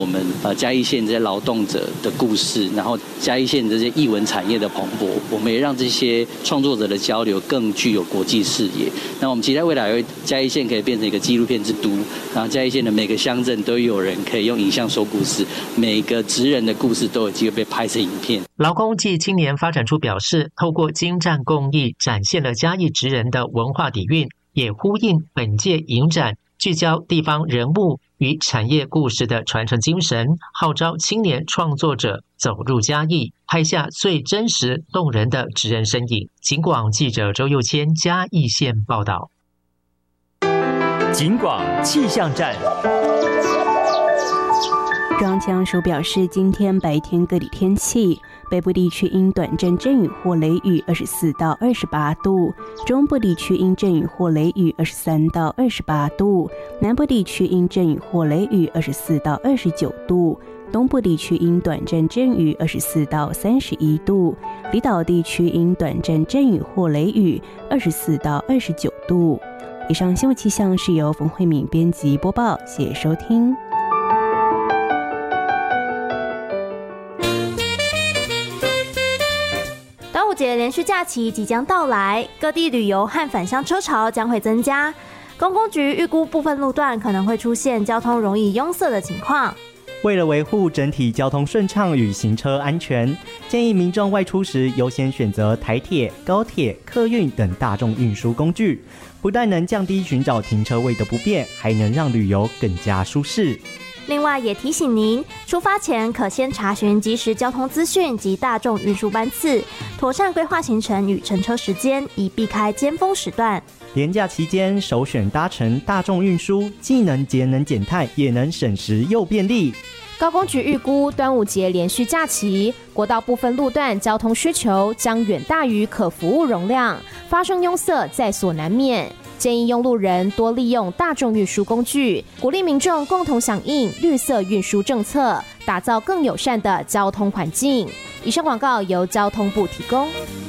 我们嘉义县这些劳动者的故事，然后嘉义县这些艺文产业的蓬勃，我们也让这些创作者的交流更具有国际视野。那我们期待未来嘉义县可以变成一个纪录片之都，然后嘉义县的每个乡镇都有人可以用影像说故事，每个职人的故事都有机会被拍成影片。 劳工暨青年发展处表示，透过精湛工艺展现了嘉义职人的文化底蕴，也呼应本届影展聚焦地方人物与产业故事的传承精神，号召青年创作者走入嘉义，拍下最真实动人的职人身影。警广记者周佑谦嘉义县报道。 警广气象站。 中央气象署表示，今天白天各地天气，北部地区因短暂阵雨或雷雨24到28度，中部地区因阵雨或雷雨23到28度，南部地区因阵雨或雷雨24到29度，东部地区因短暂阵雨24到31度，离岛地区因短暂阵雨或雷雨24到29度。以上新闻气象是由冯慧敏编辑播报，谢谢收听。 端午节连续假期即将到来，各地旅游和返乡车潮将会增加。公公局预估部分路段可能会出现交通容易拥塞的情况。 为了维护整体交通顺畅与行车安全，建议民众外出时优先选择台铁、高铁、客运等大众运输工具，不但能降低寻找停车位的不便，还能让旅游更加舒适。 另外也提醒您，出发前可先查询即时交通资讯及大众运输班次，妥善规划行程与乘车时间，以避开尖峰时段。 连假期间首选搭乘大众运输，既能节能减碳，也能省时又便利。 高公局预估端午节连续假期，国道部分路段交通需求将远大于可服务容量，发生拥塞在所难免。建议用路人多利用大众运输工具，鼓励民众共同响应绿色运输政策，打造更友善的交通环境。以上广告由交通部提供。